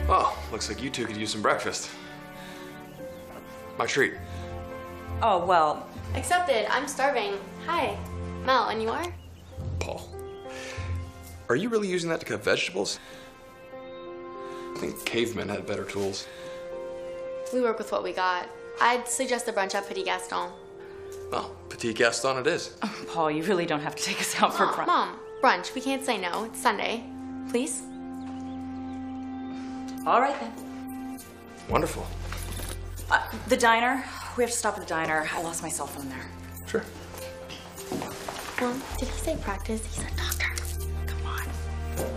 Well, looks like you two could use some breakfast. My treat. Oh, well. Accepted. I'm starving. Hi. Mel, and you are? Paul. Are you really using that to cut vegetables? I think cavemen had better tools. We work with what we got. I'd suggest the brunch at Petit Gaston. Well, Petit Gaston it is. Oh, Paul, you really don't have to take us out for brunch. Mom, brunch. We can't say no. It's Sunday. Please? All right, then. Wonderful. The diner. We have to stop at the diner. I lost my cell phone there. Sure. Mom, did he say practice? He said talk.